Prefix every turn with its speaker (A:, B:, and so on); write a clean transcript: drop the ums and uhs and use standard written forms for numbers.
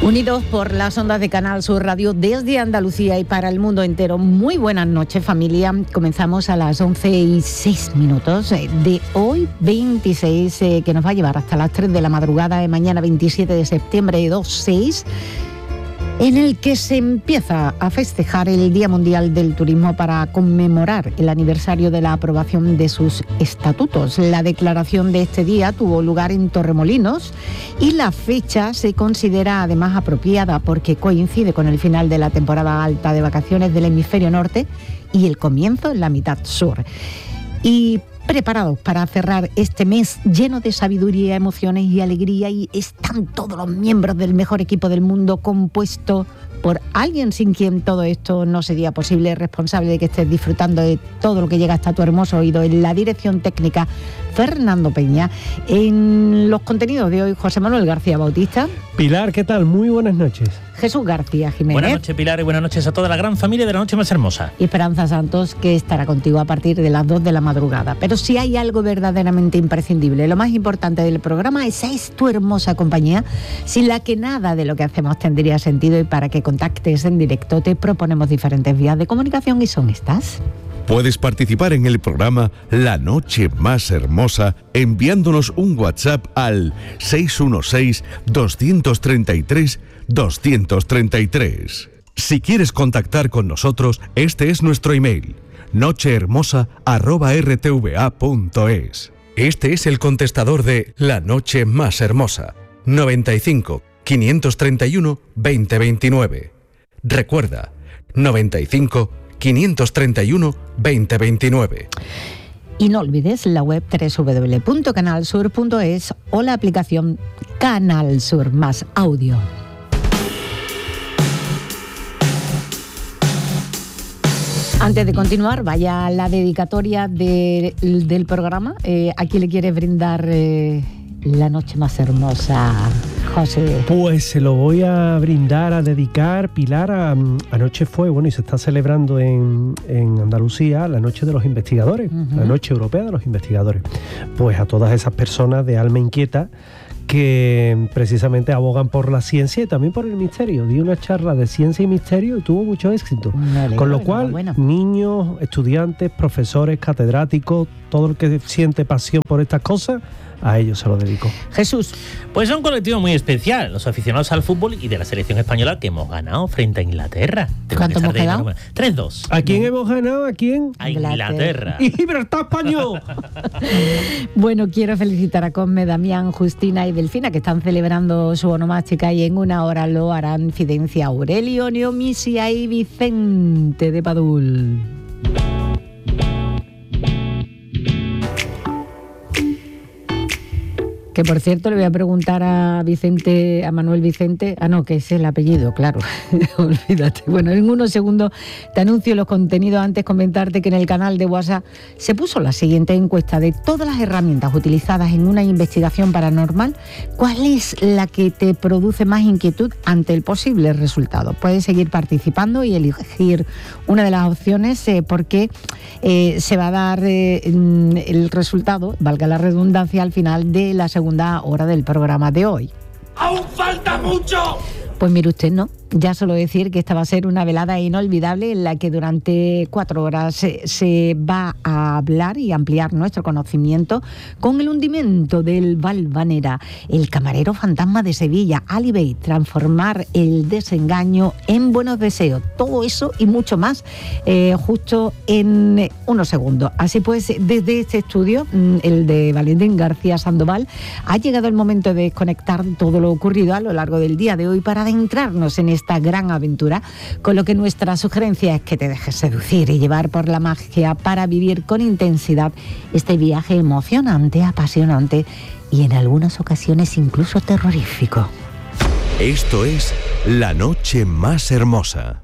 A: Unidos por las ondas de Canal Sur Radio desde Andalucía y para el mundo entero. Muy buenas noches, familia. Comenzamos a las 11:06 de hoy 26, que nos va a llevar hasta las 3 de la madrugada de mañana 27 de septiembre de 26, en el que se empieza a festejar el Día Mundial del Turismo para conmemorar el aniversario de la aprobación de sus estatutos. La declaración de este día tuvo lugar en Torremolinos y la fecha se considera además apropiada porque coincide con el final de la temporada alta de vacaciones del hemisferio norte y el comienzo en la mitad sur. Y preparados para cerrar este mes lleno de sabiduría, emociones y alegría, y están todos los miembros del mejor equipo del mundo, compuesto por alguien sin quien todo esto no sería posible, responsable de que estés disfrutando de todo lo que llega hasta tu hermoso oído. En la dirección técnica, Fernando Peña. En los contenidos de hoy, José Manuel García Bautista.
B: Pilar, ¿qué tal? Muy buenas noches.
A: Jesús García Jiménez.
C: Buenas noches, Pilar, y buenas noches a toda la gran familia de La Noche Más Hermosa.
A: Y Esperanza Santos, que estará contigo a partir de las 2 de la madrugada. Pero si hay algo verdaderamente imprescindible, lo más importante del programa, esa es tu hermosa compañía, sin la que nada de lo que hacemos tendría sentido, y para que contactes en directo te proponemos diferentes vías de comunicación y son estas.
D: Puedes participar en el programa La Noche Más Hermosa enviándonos un WhatsApp al 616-233-233. Si quieres contactar con nosotros, este es nuestro email: nochehermosa@rtva.es. Este es el contestador de La Noche Más Hermosa: 95 531 2029. Recuerda, 95 531 2029.
A: Y no olvides la web www.canalsur.es o la aplicación Canal Sur Más Audio. Antes de continuar, vaya la dedicatoria del programa. ¿A quién le quieres brindar la noche más hermosa, José?
B: Pues se lo voy a brindar, a dedicar, Pilar. Anoche fue, bueno, y se está celebrando en Andalucía la Noche de los Investigadores, la Noche Europea de los Investigadores. Pues a todas esas personas de alma inquieta que precisamente abogan por la ciencia y también por el misterio. Di una charla de ciencia y misterio y tuvo mucho éxito. Con lo cual, niños, estudiantes, profesores, catedráticos, todo el que siente pasión por estas cosas, a ellos se lo dedico.
A: Jesús.
C: Pues es un colectivo muy especial, los aficionados al fútbol y de la selección española, que hemos ganado frente a Inglaterra.
A: ¿Cuánto hemos quedado?
C: 3-2.
B: ¿A quién hemos ganado? ¿A quién?
C: A Inglaterra.
B: ¡Y Gibraltar español!
A: Bueno, quiero felicitar a Cosme, Damián, Justina y Delfina, que están celebrando su onomástica, y en una hora lo harán Fidencia, Aurelio, Neomisia y Vicente de Padul. Que por cierto le voy a preguntar a Manuel Vicente, que es el apellido, claro, olvídate. Bueno, en unos segundos te anuncio los contenidos. Antes comentarte que en el canal de WhatsApp se puso la siguiente encuesta: de todas las herramientas utilizadas en una investigación paranormal, ¿cuál es la que te produce más inquietud ante el posible resultado? Puedes seguir participando y elegir una de las opciones, porque se va a dar el resultado, valga la redundancia, al final de la segunda hora del programa de hoy.
E: ¡Aún falta mucho!
A: Pues mire usted, no. Ya solo decir que esta va a ser una velada inolvidable en la que durante 4 horas se va a hablar y ampliar nuestro conocimiento con el hundimiento del Valvanera, el camarero fantasma de Sevilla, Ali Bey, transformar el desengaño en buenos deseos. Todo eso y mucho más justo en unos segundos. Así pues, desde este estudio, el de Valentín García Sandoval, ha llegado el momento de desconectar todo lo ocurrido a lo largo del día de hoy para adentrarnos en esta gran aventura, con lo que nuestra sugerencia es que te dejes seducir y llevar por la magia para vivir con intensidad este viaje emocionante, apasionante y en algunas ocasiones incluso terrorífico.
D: Esto es La Noche Más Hermosa.